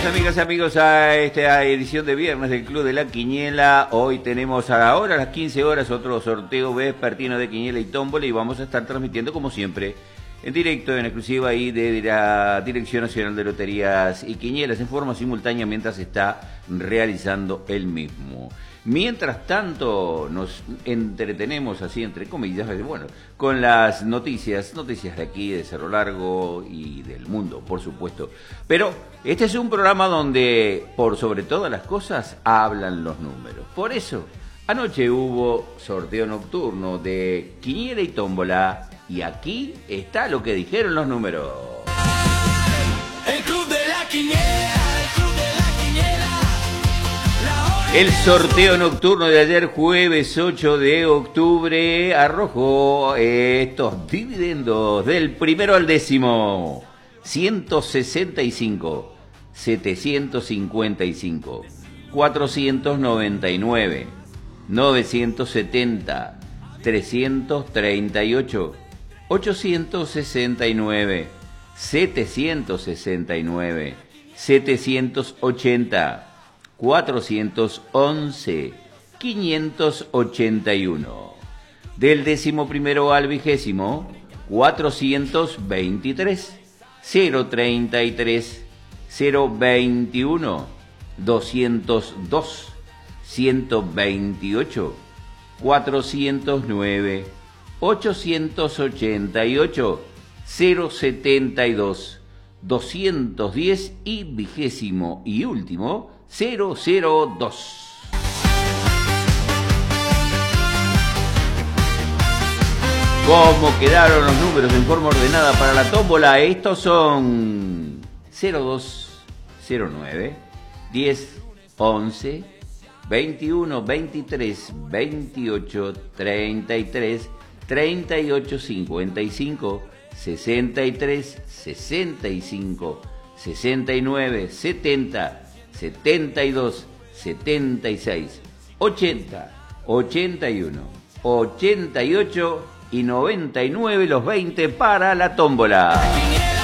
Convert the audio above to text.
Bienvenidos amigas y amigos a esta edición de viernes del Club de la Quiniela. Hoy tenemos ahora a las 15 horas otro sorteo vespertino de Quiniela y Tómbola y vamos a estar transmitiendo como siempre en directo, en exclusiva ahí de la Dirección Nacional de Loterías y Quinielas en forma simultánea mientras se está realizando el mismo. Mientras tanto nos entretenemos así entre comillas, bueno, con las noticias de aquí, de Cerro Largo y del mundo, por supuesto. Pero este es un programa donde, por sobre todas las cosas, hablan los números. Por eso, anoche hubo sorteo nocturno de Quiniela y Tómbola y aquí está lo que dijeron los números. El Club de la Quiniela. El sorteo nocturno de ayer, jueves 8 de octubre, arrojó estos dividendos del primero al décimo: 165, 755, 499, 970, 338, 869, 769, 780, 411, 581. Del 11º al 20º, 423, 033, 021, 202, 128, 409, 888, 072, 210 y 20º y último 002. ¿Cómo quedaron los números en forma ordenada para la tómbola? Estos son 02, 09, 10, 11, 21, 23, 28, 33, 38, 55, 63, 65, 69, 70, 72, 76, 80, 81, 88 y 99 los 20 para la tómbola.